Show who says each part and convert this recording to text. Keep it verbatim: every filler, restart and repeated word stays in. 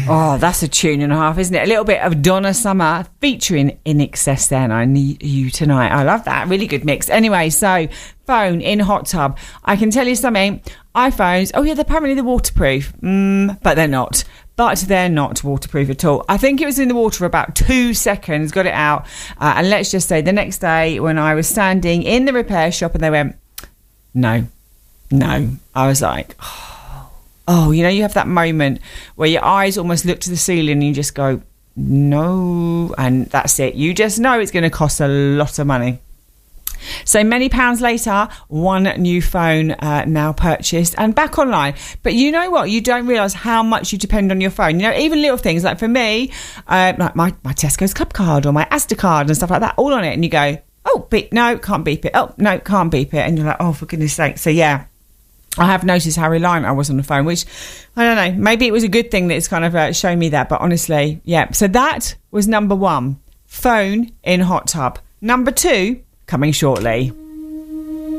Speaker 1: Oh, that's a tune and a half, isn't it? A little bit of Donna Summer featuring In Excess Then. I Need You Tonight. I love that. Really good mix. Anyway, so phone in hot tub. I can tell you something. iPhones, oh yeah, they're apparently they're waterproof. Mm, but they're not. But they're not waterproof at all. I think it was in the water for about two seconds, got it out. Uh, and let's just say the next day when I was standing in the repair shop and they went, no, no. I was like, oh, oh, you know, you have that moment where your eyes almost look to the ceiling and you just go, no. And that's it. You just know it's going to cost a lot of money. So many pounds later, one new phone uh, now purchased and back online. But you know what? You don't realise how much you depend on your phone. You know, even little things like for me, uh, like my, my Tesco's Club card or my Asda card and stuff like that, all on it. And you go, oh, beep, no, can't beep it. Oh, no, can't beep it. And you're like, oh, for goodness sake. So yeah, I have noticed how reliant I was on the phone, which, I don't know, maybe it was a good thing that it's kind of uh, shown me that. But honestly, yeah. So that was number one, phone in hot tub. Number two, coming shortly.